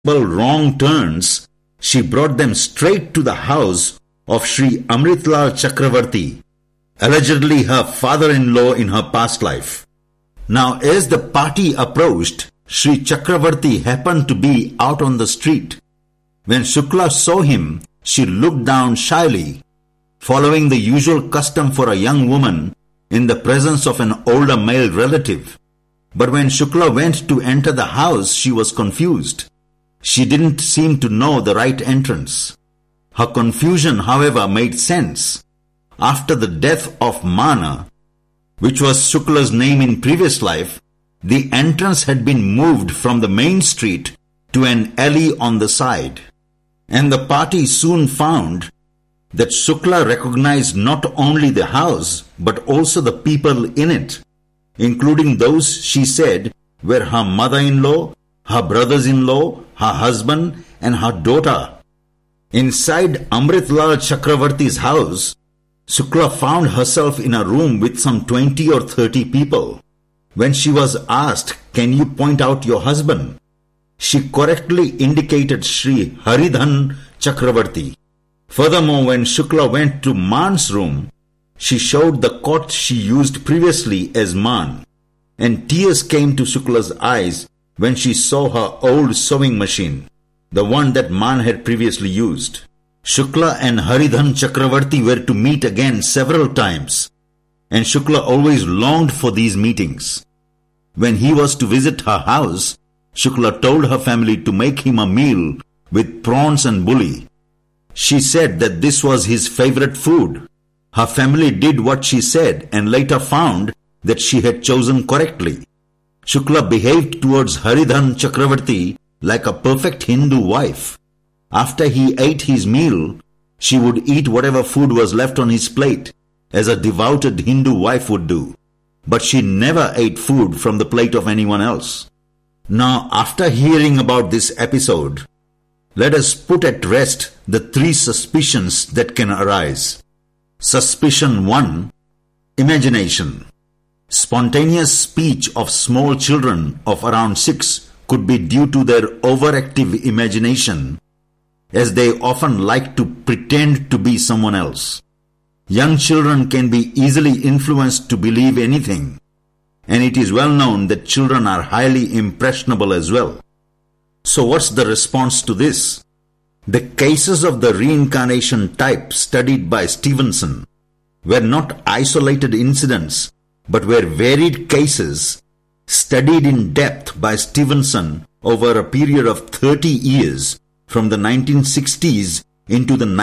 wrong turns, she brought them straight to the house of Sri Amritlal Chakravarti, allegedly her father-in-law in her past life. Now, as the party approached, Sri Chakravarti happened to be out on the street. When Shukla saw him, she looked down shyly, following the usual custom for a young woman in the presence of an older male relative. But when Shukla went to enter the house, she was confused. She didn't seem to know the right entrance. Her confusion, however, made sense. After the death of Mana, which was Shukla's name in previous life, the entrance had been moved from the main street to an alley on the side. And the party soon found that Shukla recognized not only the house, but also the people in it, including those she said were her mother-in-law, her brothers-in-law, her husband, and her daughter. Inside Amritlal Chakravarti's house, Shukla found herself in a room with some 20 or 30 people. When she was asked, "Can you point out your husband?" she correctly indicated Sri Haridhan Chakravarti. Furthermore, when Shukla went to Man's room, she showed the coat she used previously as Man, and tears came to Shukla's eyes when she saw her old sewing machine, the one that Man had previously used. Shukla and Haridhan Chakravarti were to meet again several times, and Shukla always longed for these meetings. When he was to visit her house, Shukla told her family to make him a meal with prawns and bully. She said that this was his favorite food. Her family did what she said and later found that she had chosen correctly. Shukla behaved towards Haridhan Chakravarti like a perfect Hindu wife. After he ate his meal, she would eat whatever food was left on his plate, as a devoted Hindu wife would do. But she never ate food from the plate of anyone else. Now, after hearing about this episode, let us put at rest the three suspicions that can arise. Suspicion 1. Imagination. Spontaneous speech of small children of around 6 could be due to their overactive imagination, as they often like to pretend to be someone else. Young children can be easily influenced to believe anything, and it is well known that children are highly impressionable as well. So what's the response to this? The cases of the reincarnation type studied by Stevenson were not isolated incidents, but were varied cases studied in depth by Stevenson over a period of 30 years from the 1960s into the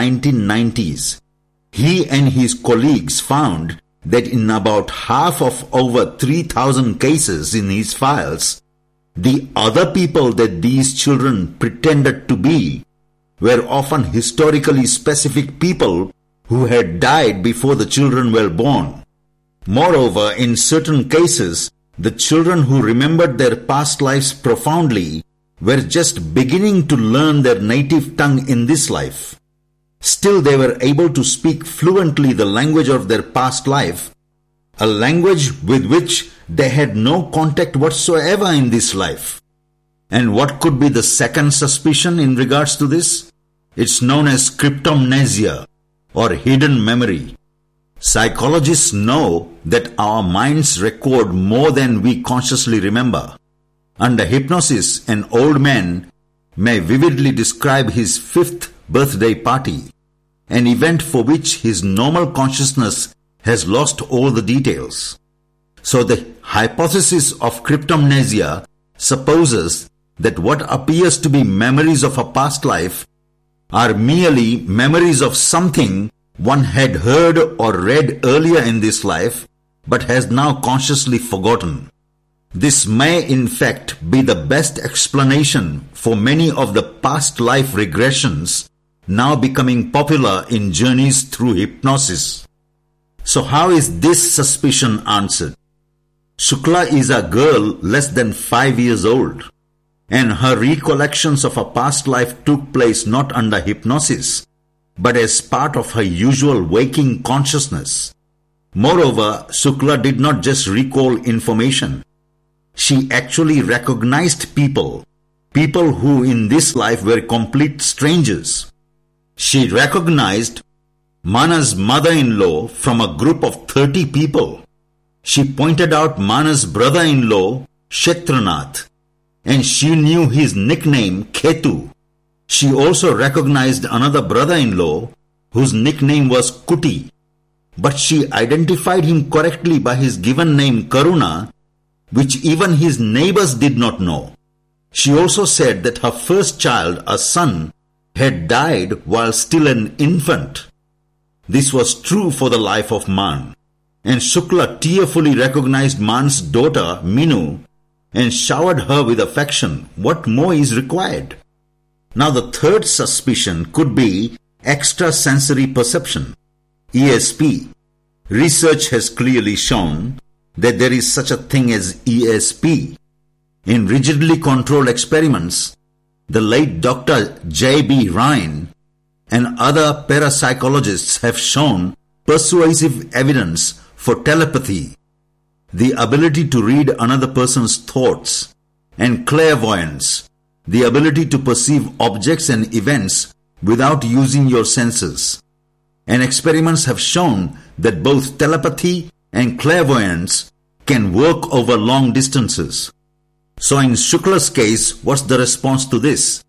1990s. He and his colleagues found that in about half of over 3,000 cases in his files, the other people that these children pretended to be were often historically specific people who had died before the children were born. Moreover, in certain cases, the children who remembered their past lives profoundly were just beginning to learn their native tongue in this life. Still, they were able to speak fluently the language of their past life, a language with which they had no contact whatsoever in this life. And what could be the second suspicion in regards to this? It's known as cryptomnesia, or hidden memory. Psychologists know that our minds record more than we consciously remember. Under hypnosis, an old man may vividly describe his 5th birthday party, an event for which his normal consciousness has lost all the details. So the hypothesis of cryptomnesia supposes that what appears to be memories of a past life are merely memories of something one had heard or read earlier in this life but has now consciously forgotten. This may in fact be the best explanation for many of the past life regressions now becoming popular in journeys through hypnosis. So how is this suspicion answered? Shukla is a girl less than 5 years old, and her recollections of a past life took place not under hypnosis, but as part of her usual waking consciousness. Moreover, Shukla did not just recall information. She actually recognized people people who in this life were complete strangers. She recognized Mana's mother-in-law from a group of 30 people. She pointed out Mana's brother-in-law, Kshetranath, and she knew his nickname, Ketu. She also recognized another brother-in-law whose nickname was Kuti, but she identified him correctly by his given name, Karuna, which even his neighbors did not know. She also said that her first child, a son, had died while still an infant. This was true for the life of Man, and Shukla tearfully recognized Man's daughter, Minu, and showered her with affection. What more is required? Now the third suspicion could be extrasensory perception, ESP. Research has clearly shown that there is such a thing as ESP. In rigidly controlled experiments, the late Dr. J.B. Ryan and other parapsychologists have shown persuasive evidence for telepathy, the ability to read another person's thoughts, and clairvoyance, the ability to perceive objects and events without using your senses. And experiments have shown that both telepathy and clairvoyance can work over long distances. So in Shukla's case, what's the response to this?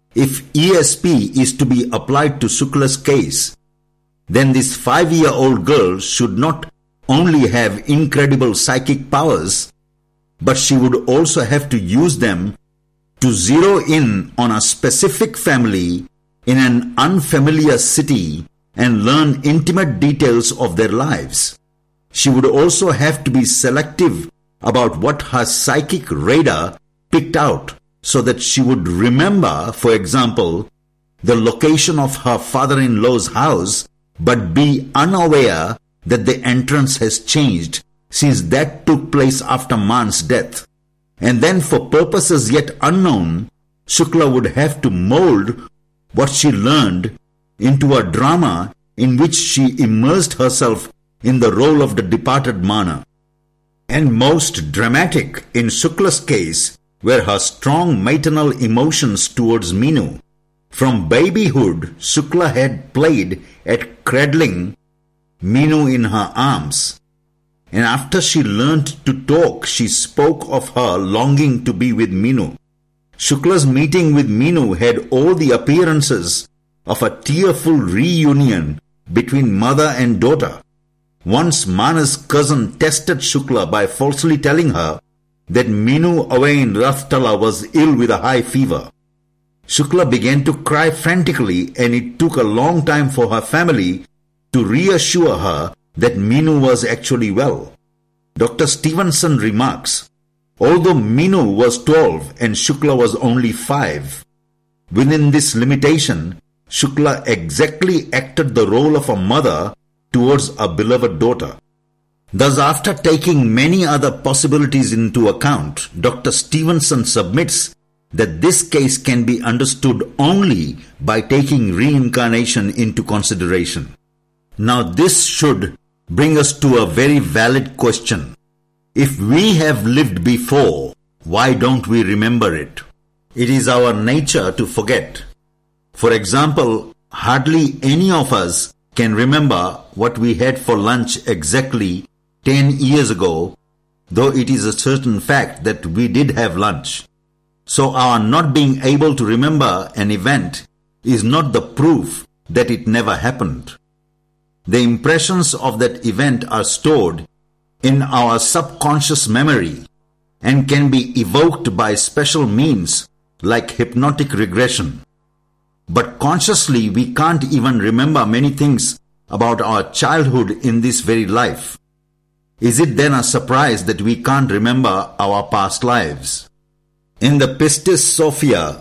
If ESP is to be applied to Shukla's case, then this 5-year-old girl should not only have incredible psychic powers, but she would also have to use them to zero in on a specific family in an unfamiliar city and learn intimate details of their lives. She would also have to be selective about what her psychic radar picked out so that she would remember, for example, the location of her father-in-law's house, but be unaware that the entrance has changed since that took place after Man's death. And then for purposes yet unknown, Shukla would have to mold what she learned into a drama in which she immersed herself in the role of the departed Mana. And most dramatic in Shukla's case were her strong maternal emotions towards Minu. From babyhood, Shukla had played at cradling Minu in her arms. And after she learnt to talk, she spoke of her longing to be with Minu. Shukla's meeting with Minu had all the appearances of a tearful reunion between mother and daughter. Once Mana's cousin tested Shukla by falsely telling her that Minu away in Rathtala was ill with a high fever. Shukla began to cry frantically, and it took a long time for her family to reassure her that Minu was actually well. Dr. Stevenson remarks, although Minu was 12 and Shukla was only 5, within this limitation, Shukla exactly acted the role of a mother towards a beloved daughter. Thus, after taking many other possibilities into account, Dr. Stevenson submits that this case can be understood only by taking reincarnation into consideration. Now, this should bring us to a very valid question. If we have lived before, why don't we remember it? It is our nature to forget. For example, hardly any of us can remember what we had for lunch exactly 10 years ago, though it is a certain fact that we did have lunch. So our not being able to remember an event is not the proof that it never happened. The impressions of that event are stored in our subconscious memory and can be evoked by special means like hypnotic regression. But consciously, we can't even remember many things about our childhood in this very life. Is it then a surprise that we can't remember our past lives? In the Pistis Sophia,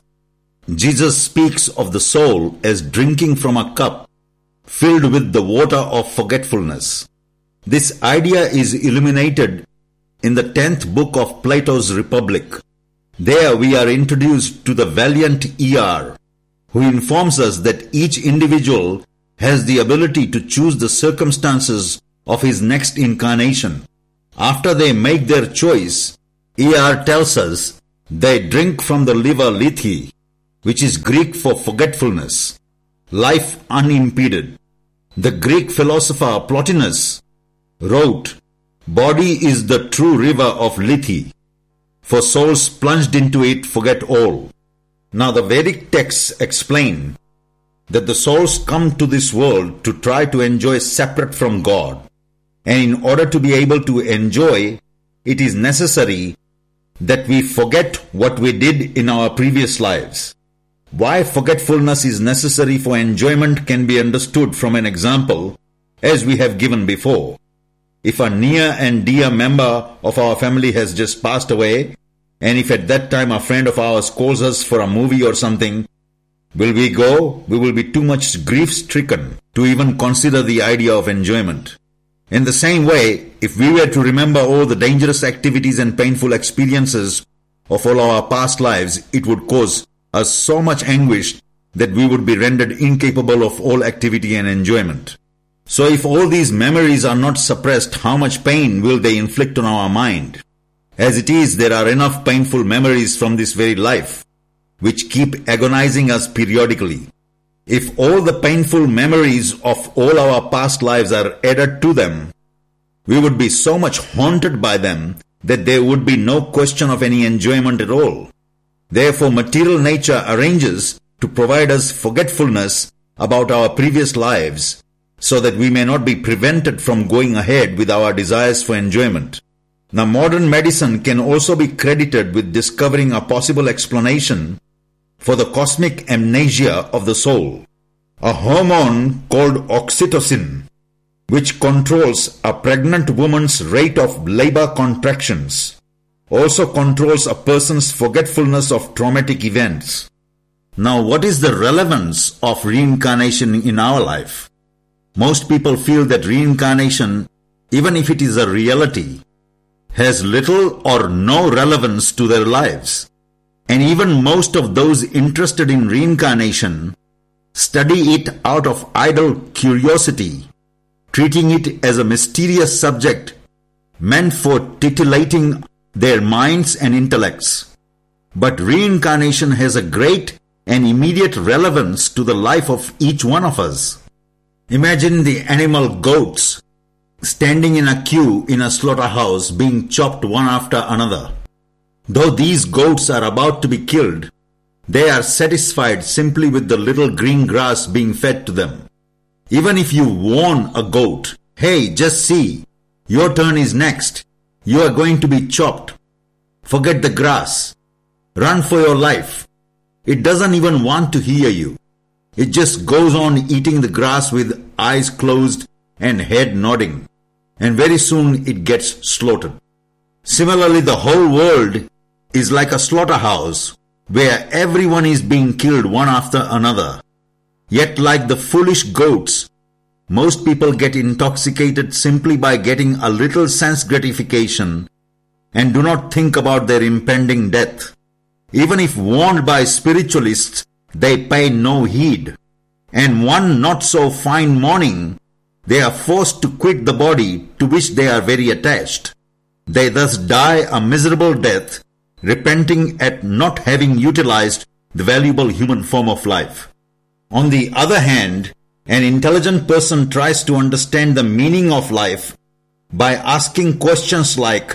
Jesus speaks of the soul as drinking from a cup filled with the water of forgetfulness. This idea is illuminated in the 10th book of Plato's Republic. There we are introduced to the valiant ER, who informs us that each individual has the ability to choose the circumstances of his next incarnation. After they make their choice, ER tells us They drink from the liver lethe, which is Greek for forgetfulness, life unimpeded. The Greek philosopher Plotinus wrote, "Body is the true river of lethe, for souls plunged into it forget all." Now the Vedic texts explain that the souls come to this world to try to enjoy separate from God. And in order to be able to enjoy, it is necessary that we forget what we did in our previous lives. Why forgetfulness is necessary for enjoyment can be understood from an example as we have given before. If a near and dear member of our family has just passed away, and if at that time a friend of ours calls us for a movie or something, will we go? We will be too much grief-stricken to even consider the idea of enjoyment. In the same way, if we were to remember all the dangerous activities and painful experiences of all our past lives, it would cause us so much anguish that we would be rendered incapable of all activity and enjoyment. So if all these memories are not suppressed, how much pain will they inflict on our mind? As it is, there are enough painful memories from this very life, which keep agonizing us periodically. If all the painful memories of all our past lives are added to them, we would be so much haunted by them that there would be no question of any enjoyment at all. Therefore, material nature arranges to provide us forgetfulness about our previous lives so that we may not be prevented from going ahead with our desires for enjoyment. Now, modern medicine can also be credited with discovering a possible explanation for the cosmic amnesia of the soul. A hormone called oxytocin, which controls a pregnant woman's rate of labor contractions, also controls a person's forgetfulness of traumatic events. Now, what is the relevance of reincarnation in our life? Most people feel that reincarnation, even if it is a reality, has little or no relevance to their lives. And even most of those interested in reincarnation study it out of idle curiosity, treating it as a mysterious subject meant for titillating their minds and intellects. But reincarnation has a great and immediate relevance to the life of each one of us. Imagine the animal goats standing in a queue in a slaughterhouse being chopped one after another. Though these goats are about to be killed, they are satisfied simply with the little green grass being fed to them. Even if you warn a goat, "Hey, just see, your turn is next. You are going to be chopped. Forget the grass. Run for your life," it doesn't even want to hear you. It just goes on eating the grass with eyes closed and head nodding, and very soon it gets slaughtered. Similarly, the whole world is like a slaughterhouse where everyone is being killed one after another. Yet, like the foolish goats, most people get intoxicated simply by getting a little sense gratification and do not think about their impending death. Even if warned by spiritualists, they pay no heed. And one not so fine morning, they are forced to quit the body to which they are very attached. They thus die a miserable death, repenting at not having utilized the valuable human form of life. On the other hand, an intelligent person tries to understand the meaning of life by asking questions like,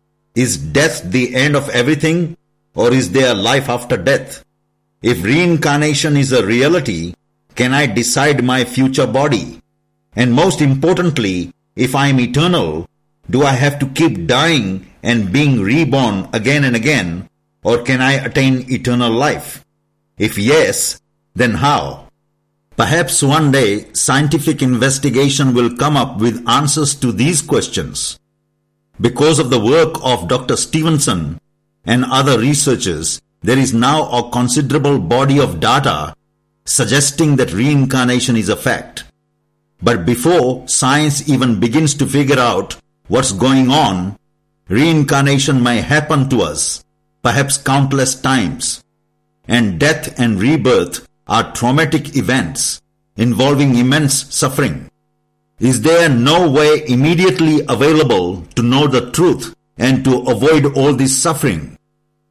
is death the end of everything, or is there life after death? If reincarnation is a reality, can I decide my future body? And most importantly, if I am eternal, do I have to keep dying and being reborn again and again, or can I attain eternal life? If yes, then how? Perhaps one day scientific investigation will come up with answers to these questions. Because of the work of Dr. Stevenson and other researchers, there is now a considerable body of data suggesting that reincarnation is a fact. But before science even begins to figure out what's going on, reincarnation may happen to us, perhaps countless times. And death and rebirth are traumatic events involving immense suffering. Is there no way immediately available to know the truth and to avoid all this suffering?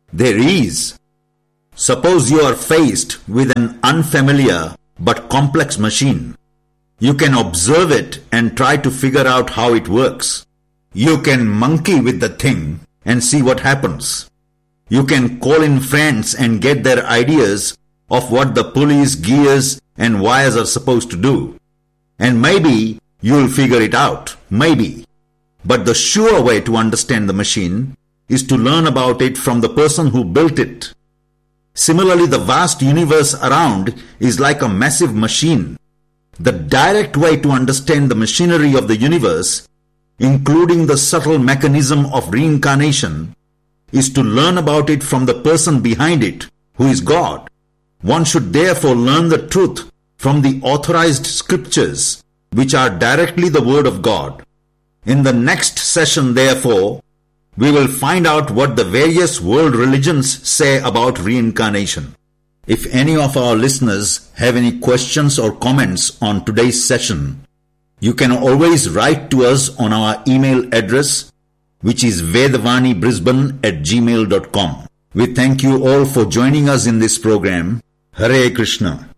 There is. Suppose you are faced with an unfamiliar but complex machine. You can observe it and try to figure out how it works. You can monkey with the thing and see what happens. You can call in friends and get their ideas of what the pulleys, gears, and wires are supposed to do. And maybe you'll figure it out. Maybe. But the sure way to understand the machine is to learn about it from the person who built it. Similarly, the vast universe around is like a massive machine. The direct way to understand the machinery of the universe, including the subtle mechanism of reincarnation, is to learn about it from the person behind it, who is God. One should therefore learn the truth from the authorized scriptures, which are directly the word of God. In the next session, therefore, we will find out what the various world religions say about reincarnation. If any of our listeners have any questions or comments on today's session, you can always write to us on our email address, which is vedvanibrisbane@gmail.com. We thank you all for joining us in this program. Hare Krishna.